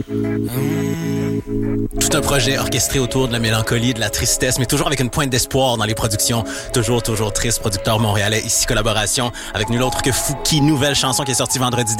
Tout un projet orchestré autour de la mélancolie, de la tristesse, mais toujours avec une pointe d'espoir dans les productions. Toujours triste, producteur montréalais, ici collaboration avec nul autre que Fouki, nouvelle chanson qui est sortie vendredi